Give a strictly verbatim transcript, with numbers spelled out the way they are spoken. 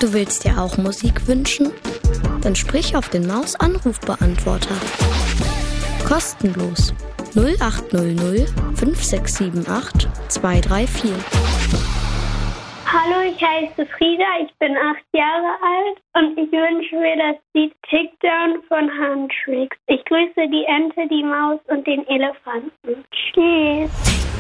Du willst dir auch Musik wünschen? Dann sprich auf den Maus-Anrufbeantworter. Kostenlos null acht null null fünf sechs sieben acht zwei drei vier. Hallo, ich heiße Frieda, ich bin acht Jahre alt und ich wünsche mir das Lied Tickdown von Huntrix. Ich grüße die Ente, die Maus und den Elefanten. Tschüss.